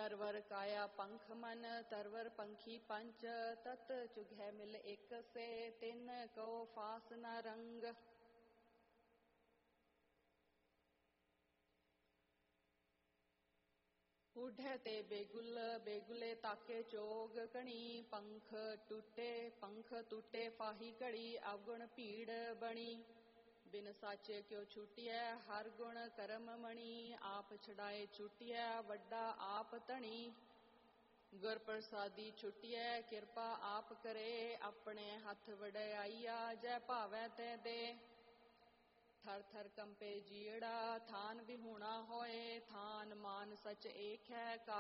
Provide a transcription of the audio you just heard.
तरवर काया पंख मन तरवर पंखी पंच तत चुघै मिल एक से तिन को फास न रंग। उढ़े ते बेगुल बेगुले ताके चोग कणी पंख टूटे फाही कड़ी अवगुण भीड़ बणी। बिन साचे क्यों छूटिया हर गुण करम मणि आप छड़ाए छूटिया वड्डा आप तणी। गुर प्रसादी छुटिया कृपा आप करे अपने हथ वड़ाइया जय भावै ते दे। थर थर कंपे जीड़ा थान विहूणा होए थान मान सच एक है।